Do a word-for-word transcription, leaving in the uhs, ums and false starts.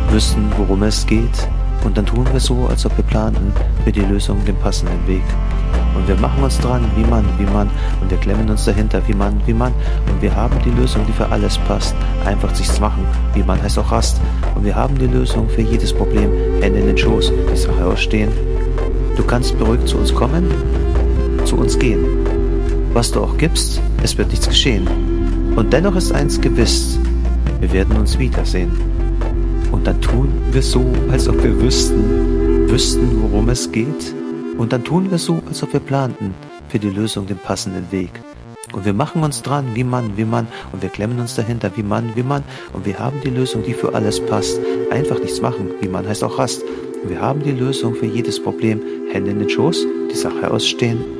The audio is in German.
wüssten, worum es geht. Und dann tun wir so, als ob wir planten für die Lösung den passenden Weg. Und wir machen uns dran, wie Mann, wie Mann, und wir klemmen uns dahinter, wie Mann, wie Mann. Und wir haben die Lösung, die für alles passt. Einfach sich's machen, wie Mann heißt auch Rast. Und wir haben die Lösung für jedes Problem, Hände in den Schoß, die Sache ausstehen. Du kannst beruhigt zu uns kommen, zu uns gehen. Was du auch gibst, es wird nichts geschehen. Und dennoch ist eins gewiss, wir werden uns wiedersehen. Und dann tun wir so, als ob wir wüssten, wüssten, worum es geht. Und dann tun wir so, als ob wir planten für die Lösung den passenden Weg. Und wir machen uns dran, wie Mann, wie Mann, und wir klemmen uns dahinter, wie Mann, wie Mann. Und wir haben die Lösung, die für alles passt. Einfach nichts machen, wie Mann heißt auch Rast. Und wir haben die Lösung für jedes Problem, Hände in den Schoß, die Sache ausstehen.